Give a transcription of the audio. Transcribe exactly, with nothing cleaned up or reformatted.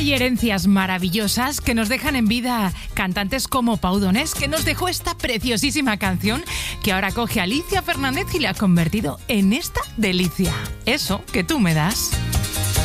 Hay herencias maravillosas que nos dejan en vida cantantes como Pau Donés, que nos dejó esta preciosísima canción que ahora coge a Alicia Fernández y la ha convertido en esta delicia. Eso que tú me das.